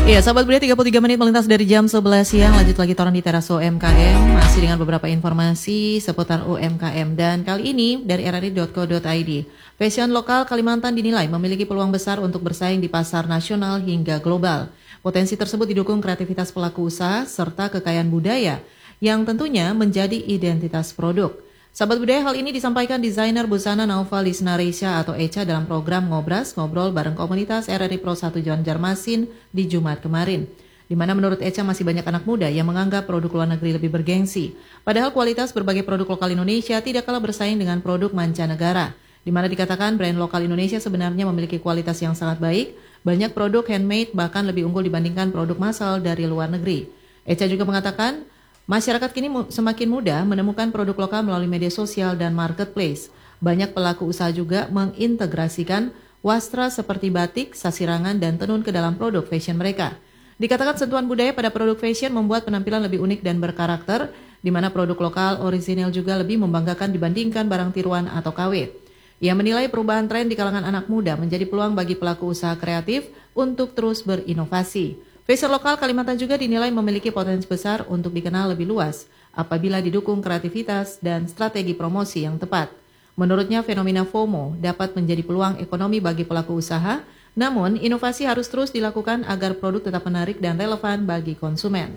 Iya, sahabat Budaya 33 menit melintas dari jam 11 siang. Lanjut lagi Toran di Teras UMKM. Masih dengan beberapa informasi seputar UMKM. Dan kali ini dari rri.co.id. Fashion lokal Kalimantan dinilai memiliki peluang besar untuk bersaing di pasar nasional hingga global. Potensi tersebut didukung kreativitas pelaku usaha serta kekayaan budaya yang tentunya menjadi identitas produk. Sahabat Budaya, hal ini disampaikan desainer busana Naufal Lisnaresha atau Echa dalam program Ngobras, Ngobrol bareng komunitas RRI Pro 1 Banjarmasin di Jumat kemarin. Di mana menurut Echa masih banyak anak muda yang menganggap produk luar negeri lebih bergengsi. Padahal kualitas berbagai produk lokal Indonesia tidak kalah bersaing dengan produk mancanegara. Di mana dikatakan brand lokal Indonesia sebenarnya memiliki kualitas yang sangat baik, banyak produk handmade bahkan lebih unggul dibandingkan produk massal dari luar negeri. Echa juga mengatakan, masyarakat kini semakin mudah menemukan produk lokal melalui media sosial dan marketplace. Banyak pelaku usaha juga mengintegrasikan wastra seperti batik, sasirangan, dan tenun ke dalam produk fashion mereka. Dikatakan sentuhan budaya pada produk fashion membuat penampilan lebih unik dan berkarakter, di mana produk lokal orisinil juga lebih membanggakan dibandingkan barang tiruan atau KW. Ia menilai perubahan tren di kalangan anak muda menjadi peluang bagi pelaku usaha kreatif untuk terus berinovasi. Fashion lokal Kalimantan juga dinilai memiliki potensi besar untuk dikenal lebih luas apabila didukung kreativitas dan strategi promosi yang tepat. Menurutnya fenomena FOMO dapat menjadi peluang ekonomi bagi pelaku usaha, namun inovasi harus terus dilakukan agar produk tetap menarik dan relevan bagi konsumen.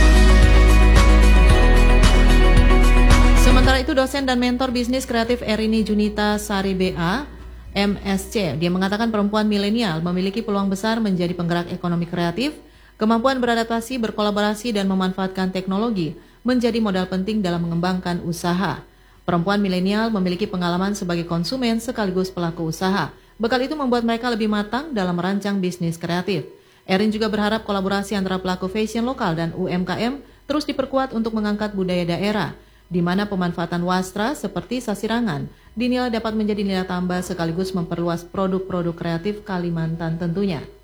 Sementara itu dosen dan mentor bisnis kreatif Erini Junita Sari BA, MSC, dia mengatakan perempuan milenial memiliki peluang besar menjadi penggerak ekonomi kreatif. Kemampuan beradaptasi, berkolaborasi, dan memanfaatkan teknologi menjadi modal penting dalam mengembangkan usaha. Perempuan milenial memiliki pengalaman sebagai konsumen sekaligus pelaku usaha. Bekal itu membuat mereka lebih matang dalam merancang bisnis kreatif. Erin juga berharap kolaborasi antara pelaku fashion lokal dan UMKM terus diperkuat untuk mengangkat budaya daerah, di mana pemanfaatan wastra seperti sasirangan dinilai dapat menjadi nilai tambah sekaligus memperluas produk-produk kreatif Kalimantan tentunya.